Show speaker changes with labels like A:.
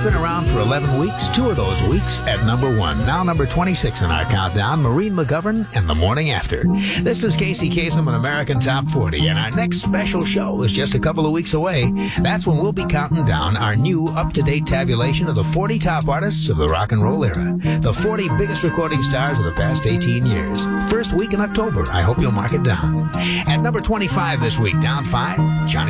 A: been around for 11 weeks, 2 of those weeks at number 1. Now number 26 in our countdown, Maureen McGovern and The Morning After. This is Casey Kasem on American Top 40, and our next special show is just a couple of weeks away. That's when we'll be counting down our new up-to-date tabulation of the 40 top artists of the rock and roll era. The 40 biggest recording stars of the past 18 years. First week in October. I hope you'll mark it down. At number 25 this week, down 5, Johnny